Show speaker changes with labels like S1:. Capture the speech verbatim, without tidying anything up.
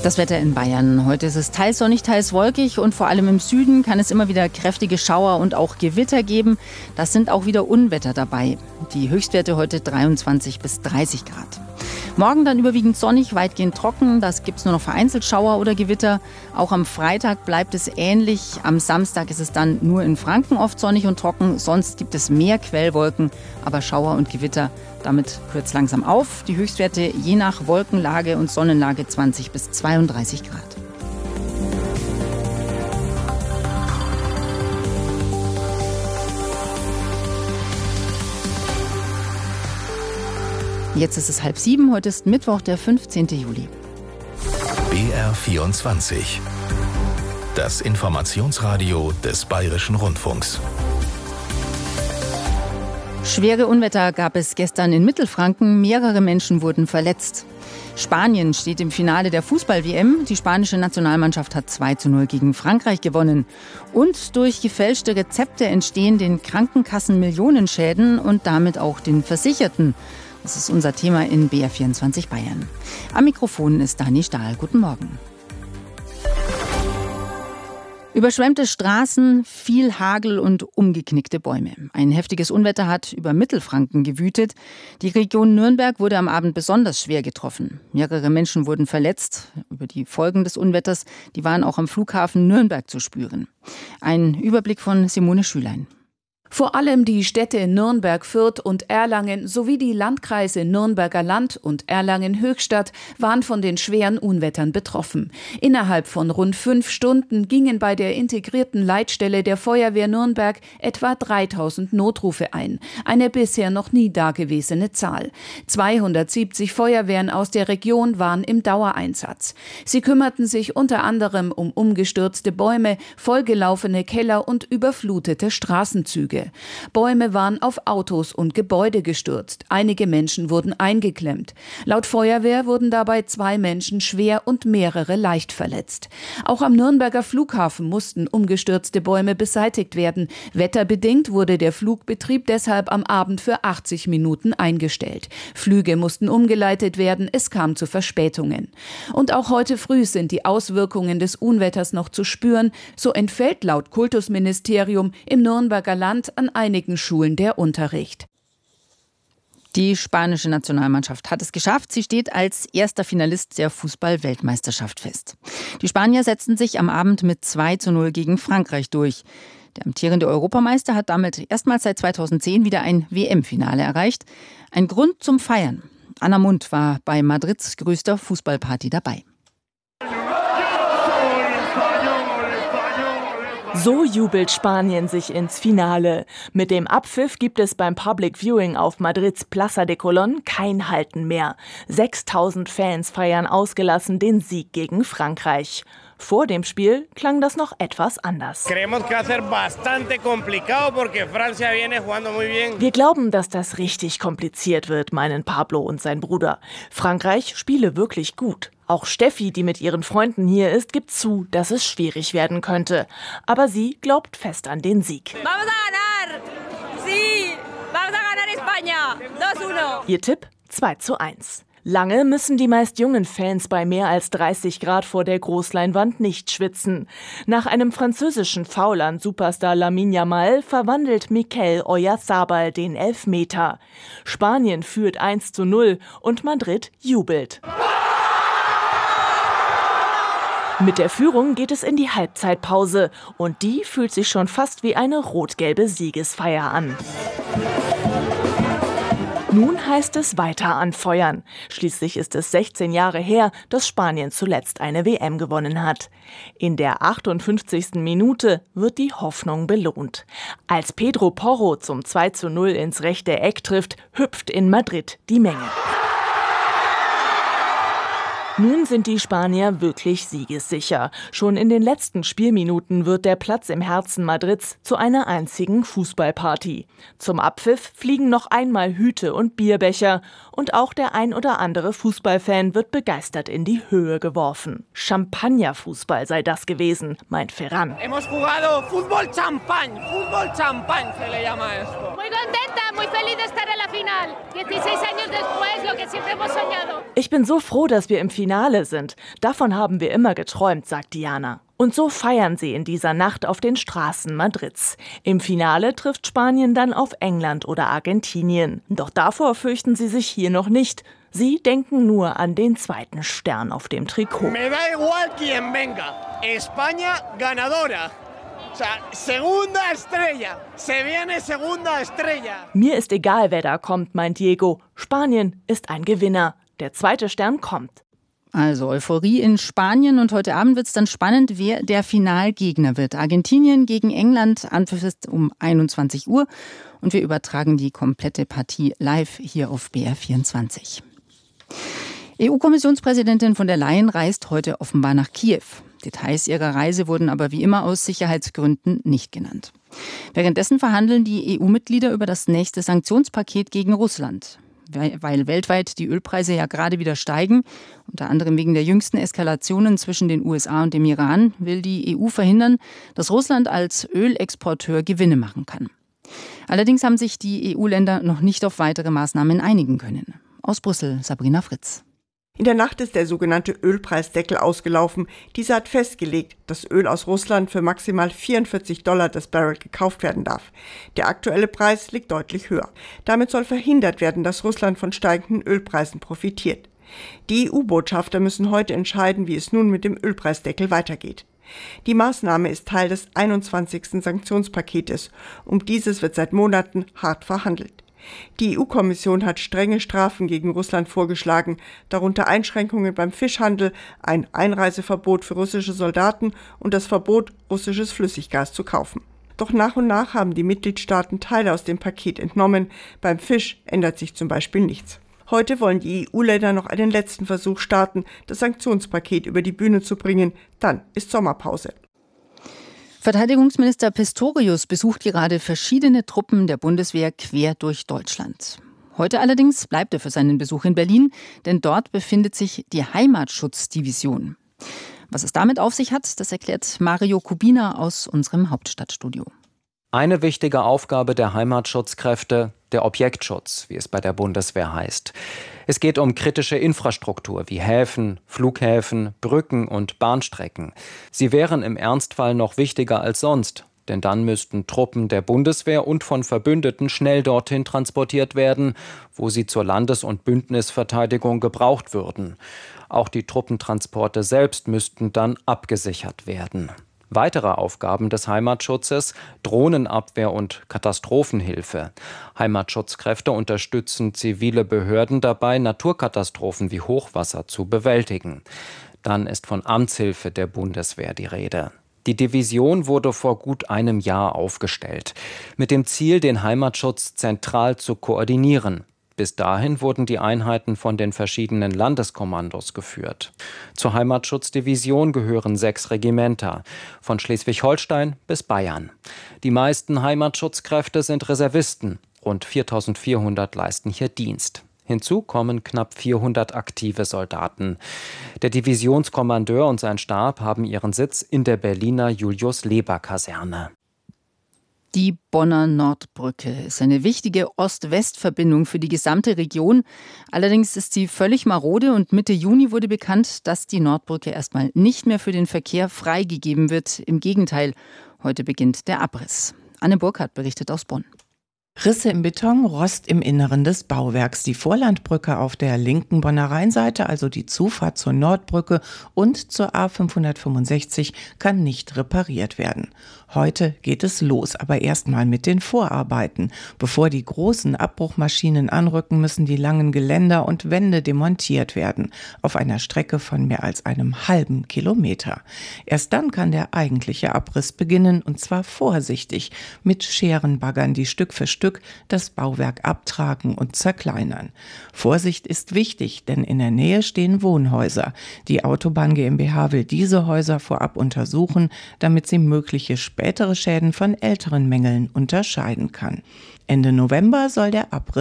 S1: Das Wetter in Bayern. Heute ist es teils sonnig, teils wolkig und vor allem im Süden kann es immer wieder kräftige Schauer und auch Gewitter geben. Das sind auch wieder Unwetter dabei. Die Höchstwerte heute dreiundzwanzig bis dreißig Grad. Morgen dann überwiegend sonnig, weitgehend trocken. Das gibt es nur noch vereinzelt Schauer oder Gewitter. Auch am Freitag bleibt es ähnlich. Am Samstag ist es dann nur in Franken oft sonnig und trocken. Sonst gibt es mehr Quellwolken, aber Schauer und Gewitter. Damit hört es langsam auf. Die Höchstwerte je nach Wolkenlage und Sonnenlage zwanzig bis zweiunddreißig Grad. Jetzt ist es halb sieben, heute ist Mittwoch, der fünfzehnten Juli.
S2: B R vierundzwanzig. Das Informationsradio des Bayerischen Rundfunks.
S1: Schwere Unwetter gab es gestern in Mittelfranken. Mehrere Menschen wurden verletzt. Spanien steht im Finale der Fußball-W M. Die spanische Nationalmannschaft hat zwei zu null gegen Frankreich gewonnen. Und durch gefälschte Rezepte entstehen den Krankenkassen Millionenschäden und damit auch den Versicherten. Das ist unser Thema in B R vierundzwanzig Bayern. Am Mikrofon ist Dani Stahl. Guten Morgen. Überschwemmte Straßen, viel Hagel und umgeknickte Bäume. Ein heftiges Unwetter hat über Mittelfranken gewütet. Die Region Nürnberg wurde am Abend besonders schwer getroffen. Mehrere Menschen wurden verletzt. Über die Folgen des Unwetters, die waren auch am Flughafen Nürnberg zu spüren. Ein Überblick von Simone Schülein.
S3: Vor allem die Städte Nürnberg, Fürth und Erlangen sowie die Landkreise Nürnberger Land und Erlangen-Höchstadt waren von den schweren Unwettern betroffen. Innerhalb von rund fünf Stunden gingen bei der integrierten Leitstelle der Feuerwehr Nürnberg etwa dreitausend Notrufe ein. Eine bisher noch nie dagewesene Zahl. zweihundertsiebzig Feuerwehren aus der Region waren im Dauereinsatz. Sie kümmerten sich unter anderem um umgestürzte Bäume, vollgelaufene Keller und überflutete Straßenzüge. Bäume waren auf Autos und Gebäude gestürzt. Einige Menschen wurden eingeklemmt. Laut Feuerwehr wurden dabei zwei Menschen schwer und mehrere leicht verletzt. Auch am Nürnberger Flughafen mussten umgestürzte Bäume beseitigt werden. Wetterbedingt wurde der Flugbetrieb deshalb am Abend für achtzig Minuten eingestellt. Flüge mussten umgeleitet werden, es kam zu Verspätungen. Und auch heute früh sind die Auswirkungen des Unwetters noch zu spüren. So entfällt laut Kultusministerium im Nürnberger Land an einigen Schulen der Unterricht.
S1: Die spanische Nationalmannschaft hat es geschafft. Sie steht als erster Finalist der Fußball-Weltmeisterschaft fest. Die Spanier setzten sich am Abend mit zwei zu null gegen Frankreich durch. Der amtierende Europameister hat damit erstmals seit zweitausendzehn wieder ein W M-Finale erreicht. Ein Grund zum Feiern. Anna Mundt war bei Madrids größter Fußballparty dabei.
S4: So jubelt Spanien sich ins Finale. Mit dem Abpfiff gibt es beim Public Viewing auf Madrids Plaza de Colón kein Halten mehr. sechstausend Fans feiern ausgelassen den Sieg gegen Frankreich. Vor dem Spiel klang das noch etwas anders. Wir glauben, dass das richtig kompliziert wird, meinen Pablo und sein Bruder. Frankreich spiele wirklich gut. Auch Steffi, die mit ihren Freunden hier ist, gibt zu, dass es schwierig werden könnte. Aber sie glaubt fest an den Sieg.
S5: Vamos a ganar! Sí! Vamos a ganar España! dos zu null!
S4: Ihr Tipp? zwei zu eins. Lange müssen die meist jungen Fans bei mehr als dreißig Grad vor der Großleinwand nicht schwitzen. Nach einem französischen Foul an Superstar Lamine Yamal verwandelt Mikel Oyarzabal den Elfmeter. Spanien führt eins zu null und Madrid jubelt. Mit der Führung geht es in die Halbzeitpause und die fühlt sich schon fast wie eine rot-gelbe Siegesfeier an. Nun heißt es weiter anfeuern. Schließlich ist es sechzehn Jahre her, dass Spanien zuletzt eine W M gewonnen hat. In der achtundfünfzigsten Minute wird die Hoffnung belohnt. Als Pedro Porro zum zwei zu null ins rechte Eck trifft, hüpft in Madrid die Menge. Nun sind die Spanier wirklich siegessicher. Schon in den letzten Spielminuten wird der Platz im Herzen Madrids zu einer einzigen Fußballparty. Zum Abpfiff fliegen noch einmal Hüte und Bierbecher und auch der ein oder andere Fußballfan wird begeistert in die Höhe geworfen. Champagnerfußball sei das gewesen, meint Ferran.
S6: Hemos jugado fútbol champán, fútbol champán se le llama esto.
S5: Muy
S4: Ich bin so froh, dass wir im Finale sind. Davon haben wir immer geträumt, sagt Diana. Und so feiern sie in dieser Nacht auf den Straßen Madrids. Im Finale trifft Spanien dann auf England oder Argentinien. Doch davor fürchten sie sich hier noch nicht. Sie denken nur an den zweiten Stern auf dem Trikot.
S6: Me da igual quien venga. España ganadora. O sea, segunda estrella. Se viene segunda estrella.
S4: Mir ist egal, wer da kommt, meint Diego. Spanien ist ein Gewinner. Der zweite Stern kommt.
S1: Also Euphorie in Spanien und heute Abend wird es dann spannend, wer der Finalgegner wird. Argentinien gegen England, Anpfiff ist um einundzwanzig Uhr und wir übertragen die komplette Partie live hier auf B R vierundzwanzig. E U-Kommissionspräsidentin von der Leyen reist heute offenbar nach Kiew. Details ihrer Reise wurden aber wie immer aus Sicherheitsgründen nicht genannt. Währenddessen verhandeln die E U-Mitglieder über das nächste Sanktionspaket gegen Russland. Weil weltweit die Ölpreise ja gerade wieder steigen, unter anderem wegen der jüngsten Eskalationen zwischen den U S A und dem Iran, will die E U verhindern, dass Russland als Ölexporteur Gewinne machen kann. Allerdings haben sich die E U-Länder noch nicht auf weitere Maßnahmen einigen können. Aus Brüssel, Sabrina Fritz.
S7: In der Nacht ist der sogenannte Ölpreisdeckel ausgelaufen. Dieser hat festgelegt, dass Öl aus Russland für maximal vierundvierzig Dollar das Barrel gekauft werden darf. Der aktuelle Preis liegt deutlich höher. Damit soll verhindert werden, dass Russland von steigenden Ölpreisen profitiert. Die E U-Botschafter müssen heute entscheiden, wie es nun mit dem Ölpreisdeckel weitergeht. Die Maßnahme ist Teil des einundzwanzigsten Sanktionspaketes. Um dieses wird seit Monaten hart verhandelt. Die E U-Kommission hat strenge Strafen gegen Russland vorgeschlagen, darunter Einschränkungen beim Fischhandel, ein Einreiseverbot für russische Soldaten und das Verbot, russisches Flüssiggas zu kaufen. Doch nach und nach haben die Mitgliedstaaten Teile aus dem Paket entnommen. Beim Fisch ändert sich zum Beispiel nichts. Heute wollen die E U-Länder noch einen letzten Versuch starten, das Sanktionspaket über die Bühne zu bringen. Dann ist Sommerpause.
S1: Verteidigungsminister Pistorius besucht gerade verschiedene Truppen der Bundeswehr quer durch Deutschland. Heute allerdings bleibt er für seinen Besuch in Berlin, denn dort befindet sich die Heimatschutzdivision. Was es damit auf sich hat, das erklärt Mario Kubina aus unserem Hauptstadtstudio.
S8: Eine wichtige Aufgabe der Heimatschutzkräfte, der Objektschutz, wie es bei der Bundeswehr heißt. Es geht um kritische Infrastruktur wie Häfen, Flughäfen, Brücken und Bahnstrecken. Sie wären im Ernstfall noch wichtiger als sonst, denn dann müssten Truppen der Bundeswehr und von Verbündeten schnell dorthin transportiert werden, wo sie zur Landes- und Bündnisverteidigung gebraucht würden. Auch die Truppentransporte selbst müssten dann abgesichert werden. Weitere Aufgaben des Heimatschutzes: Drohnenabwehr und Katastrophenhilfe. Heimatschutzkräfte unterstützen zivile Behörden dabei, Naturkatastrophen wie Hochwasser zu bewältigen. Dann ist von Amtshilfe der Bundeswehr die Rede. Die Division wurde vor gut einem Jahr aufgestellt, mit dem Ziel, den Heimatschutz zentral zu koordinieren. Bis dahin wurden die Einheiten von den verschiedenen Landeskommandos geführt. Zur Heimatschutzdivision gehören sechs Regimenter, von Schleswig-Holstein bis Bayern. Die meisten Heimatschutzkräfte sind Reservisten, rund viertausendvierhundert leisten hier Dienst. Hinzu kommen knapp vierhundert aktive Soldaten. Der Divisionskommandeur und sein Stab haben ihren Sitz in der Berliner Julius-Leber-Kaserne.
S1: Die Bonner Nordbrücke ist eine wichtige Ost-West-Verbindung für die gesamte Region. Allerdings ist sie völlig marode und Mitte Juni wurde bekannt, dass die Nordbrücke erstmal nicht mehr für den Verkehr freigegeben wird. Im Gegenteil, heute beginnt der Abriss. Anne Burkhardt berichtet aus Bonn.
S9: Risse im Beton, Rost im Inneren des Bauwerks. Die Vorlandbrücke auf der linken Bonner Rheinseite, also die Zufahrt zur Nordbrücke und zur A fünfhundertfünfundsechzig, kann nicht repariert werden. Heute geht es los, aber erstmal mit den Vorarbeiten. Bevor die großen Abbruchmaschinen anrücken, müssen die langen Geländer und Wände demontiert werden. Auf einer Strecke von mehr als einem halben Kilometer. Erst dann kann der eigentliche Abriss beginnen, und zwar vorsichtig, mit Scherenbaggern, die Stück für Stück das Bauwerk abtragen und zerkleinern. Vorsicht ist wichtig, denn in der Nähe stehen Wohnhäuser. Die Autobahn GmbH will diese Häuser vorab untersuchen, damit sie mögliche spätere Schäden von älteren Mängeln unterscheiden kann. Ende November soll der Abriss